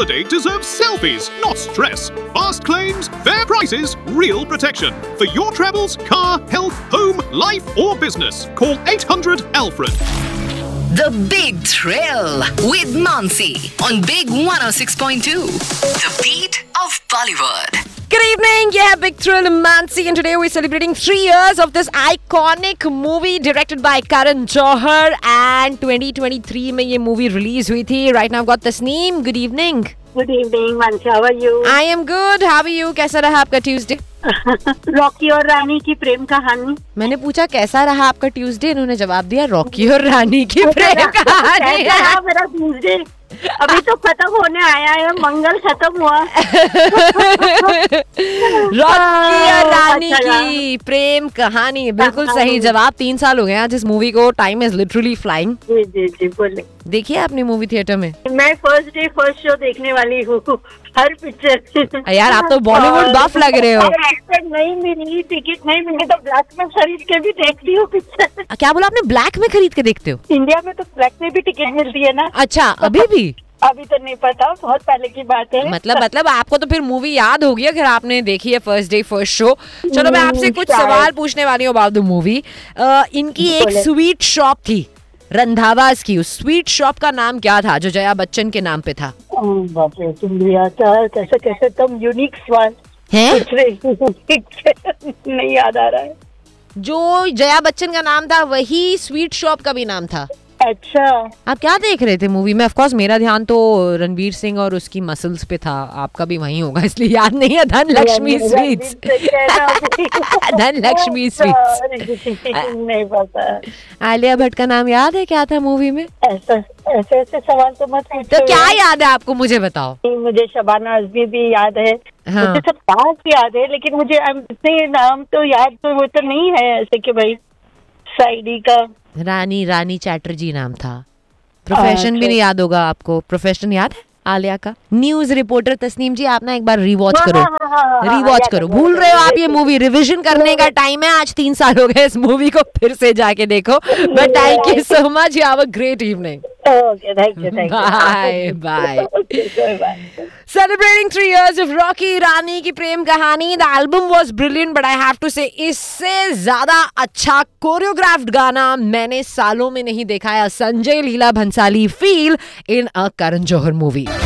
holiday deserves selfies, not stress. Fast claims, fair prices, real protection. For your travels, car, health, home, life or business, call 800 Alfred. The Big Thrill with Mansi on Big 106.2. The beat of Bollywood. Good evening, ये है Big Thrill Mansi and today we're celebrating 3 years of this iconic movie directed by Karan Johar and 2023 में ये movie release हुई थी. Right now I've got Tasneem. Good evening. Good evening, Mansi. How are you? I am good. How are you? कैसा रहा आपका Tuesday? Rocky और रानी की प्रेम कहानी. मैंने पूछा कैसा रहा आपका Tuesday, इन्होंने जवाब दिया रॉकी और रानी की प्रेम कहानी. कैसा रहा मेरा Tuesday? अभी तो खत्म होने आया है, मंगल खत्म हुआ. रॉकी और रानी की प्रेम कहानी, बिल्कुल सही जवाब. 3 साल हो गए आज इस मूवी को. Time is literally flying. जी जी जी बोले. देखिए आपने मूवी थिएटर में? मैं फर्स्ट डे फर्स्ट शो देखने वाली हूँ हर पिक्चर. यार आप तो बॉलीवुड बफ लग रहे हो. नहीं मिली टिकट, नहीं मिली तो ब्लैक में खरीद के भी देखती हूँ पिक्चर. क्या बोला आपने? ब्लैक में खरीद के देखते हो? इंडिया में तो ब्लैक में भी टिकट मिलती है ना. अच्छा, अभी भी? अभी तो नहीं पता, बहुत पहले की बात है. मतलब आपको तो फिर मूवी याद होगी अगर आपने देखी है फर्स्ट डे फर्स्ट शो. चलो मैं आपसे कुछ सवाल पूछने वाली हूँ अबाउट द मूवी. इनकी एक स्वीट शॉप थी रंधावास की. उस स्वीट शॉप का नाम क्या था जो जया बच्चन के नाम पे था? बाप रे, तुम भी आता कैसे तुम यूनिक सवाल है. नहीं याद आ रहा है. जो जया बच्चन का नाम था वही स्वीट शॉप का भी नाम था. अच्छा, आप क्या देख रहे थे मूवी में? ऑफ कोर्स मेरा ध्यान तो रणवीर सिंह और उसकी मसल्स पे था. आपका भी वही होगा इसलिए याद नहीं है. धन लक्ष्मी स्वीट्स. धन लक्ष्मी स्वीट्स. नहीं पता. आलिया भट्ट का नाम याद है क्या था मूवी में? ऐसे सवाल तो मत पूछो. तो क्या याद है आपको, मुझे बताओ. मुझे शबाना आजमी भी याद है. हाँ. मुझे सब पास याद है लेकिन मुझे इतने नाम तो याद तो वो तो नहीं है ऐसे कि भाई साइडी का. रानी चैटर्जी नाम था. प्रोफेशन भी नहीं याद होगा आपको? प्रोफेशन याद है आलिया का? News reporter. तस्नीम जी आप ना एक बार रिवॉच करो. रिवॉच करो. भूल रहे हो आप ये मूवी? रिवीजन करने का टाइम है. आज 3 साल हो गए इस मूवी को, फिर से जाके देखो. But thank you so much. You have a great evening. Okay, thank you. Bye. Celebrating 3 years of Rocky Rani की प्रेम कहानी. The album was brilliant, but I have to say इससे ज्यादा अच्छा कोरियोग्राफ्ड गाना मैंने सालों में नहीं देखा है. Sanjay Leela Bhansali feel in a Karan Johar movie.